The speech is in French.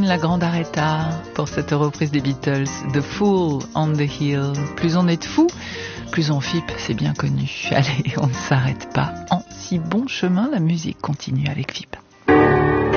la grande Aretha, pour cette reprise des Beatles, The Fool on the Hill. Plus on est de fous, plus on fipe, c'est bien connu. Allez, on ne s'arrête pas. En si bon chemin, la musique continue avec FIP.